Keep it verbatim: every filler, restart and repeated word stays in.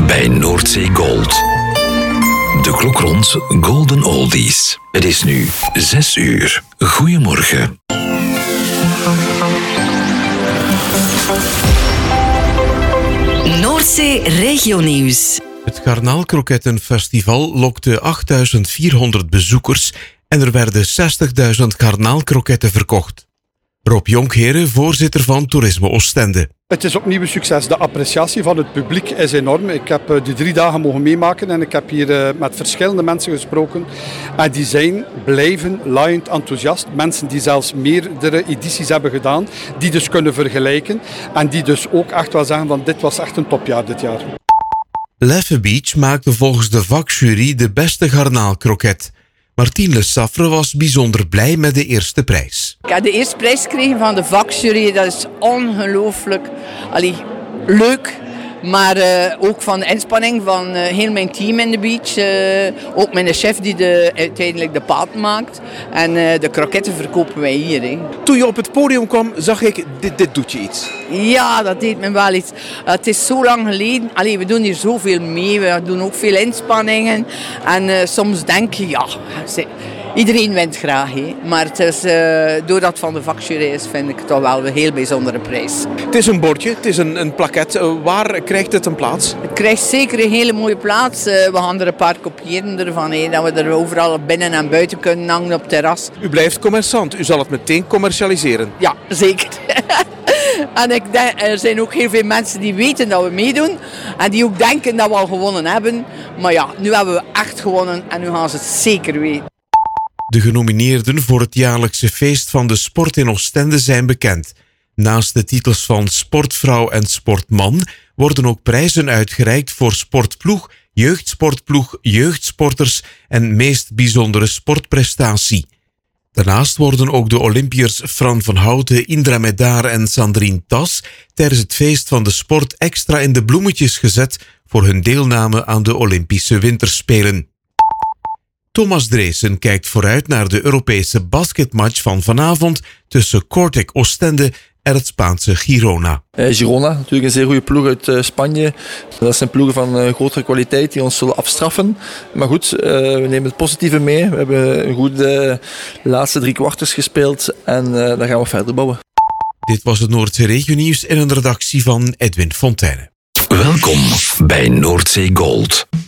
bij Noordzee Gold. De klok rond Golden Oldies. Het is nu zes uur. Goedemorgen. Noordzee Regionieuws. Het garnaalkrokettenfestival lokte achtduizend vierhonderd bezoekers en er werden zestigduizend garnaalkroketten verkocht. Rob Jonkheren, voorzitter van Toerisme Oostende. Het is opnieuw een succes. De appreciatie van het publiek is enorm. Ik heb die drie dagen mogen meemaken en ik heb hier met verschillende mensen gesproken. En die zijn blijven laaiend enthousiast. Mensen die zelfs meerdere edities hebben gedaan, die dus kunnen vergelijken. En die dus ook echt wel zeggen van dit was echt een topjaar dit jaar. Leffe Beach maakte volgens de vakjury de beste garnaalkroket. Martien Le Saffre was bijzonder blij met de eerste prijs. Ik heb de eerste prijs gekregen van de vakjury. Dat is ongelooflijk allee, leuk. Maar uh, ook van de inspanning van uh, heel mijn team in de beach. Uh, ook mijn chef die de, uiteindelijk de paat maakt. En uh, de kroketten verkopen wij hier. Hè. Toen je op het podium kwam, zag ik, dit, dit doet je iets. Ja, dat deed me wel iets. Uh, het is zo lang geleden. Allee, we doen hier zoveel mee. We doen ook veel inspanningen. En uh, soms denk je, ja... Iedereen wint graag, he. Maar het is, uh, doordat van de vakjury is, vind ik het toch wel een heel bijzondere prijs. Het is een bordje, het is een, een plaquet. Uh, waar krijgt het een plaats? Het krijgt zeker een hele mooie plaats. Uh, we gaan er een paar kopiëren ervan, he, dat we er overal binnen en buiten kunnen hangen op het terras. U blijft commerçant, u zal het meteen commercialiseren. Ja, zeker. En ik denk, er zijn ook heel veel mensen die weten dat we meedoen. En die ook denken dat we al gewonnen hebben. Maar ja, nu hebben we echt gewonnen en nu gaan ze het zeker weten. De genomineerden voor het jaarlijkse feest van de sport in Oostende zijn bekend. Naast de titels van sportvrouw en sportman worden ook prijzen uitgereikt voor sportploeg, jeugdsportploeg, jeugdsporters en meest bijzondere sportprestatie. Daarnaast worden ook de Olympiërs Fran van Houten, Indra Medaar en Sandrine Tas tijdens het feest van de sport extra in de bloemetjes gezet voor hun deelname aan de Olympische Winterspelen. Thomas Dreesen kijkt vooruit naar de Europese basketmatch van vanavond tussen Cortec Oostende en het Spaanse Girona. Uh, Girona, natuurlijk een zeer goede ploeg uit uh, Spanje. Dat zijn ploegen van uh, grotere kwaliteit die ons zullen afstraffen. Maar goed, uh, we nemen het positieve mee. We hebben een goede uh, laatste drie kwarters gespeeld en uh, daar gaan we verder bouwen. Dit was het Noordzee Regionieuws in een redactie van Edwin Fonteyne. Welkom bij Noordzee Gold.